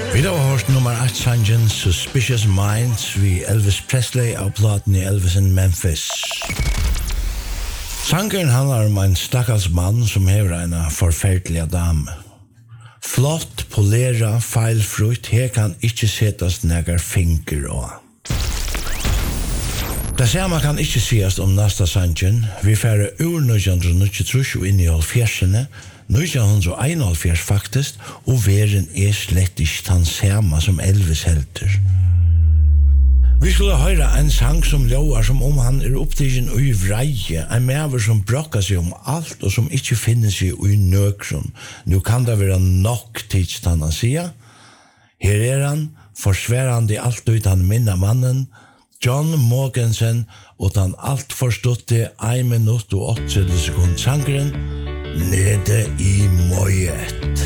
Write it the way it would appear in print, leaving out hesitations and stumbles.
Vi har hørt nummer 8 sangen Suspicious Minds vi Elvis Presley av platen i Elvis in Memphis. Sangeren handler om en stakkars mann som hever en forferdelig dame. Flott, polera, feilfrukt, her kan ikke settes neger finger og. Det samme kan ikke sies om neste sangen. Vi færer ur 1993 og inn i 70-ene, 1971 faktisk, og veren slett ikke den samme som Elvis helter. Vi skulle høre en sang som lover som om han opptagen i vreie, en maver som brokker seg om alt og som ikke finner seg i nøkron. Nå kan det være nok tids han sier. Her han, forsværende alt ut han minne mannen, John Mogensen, og han alt forståtte 1 minutt og 8 sekund sangeren, Nede i møyet.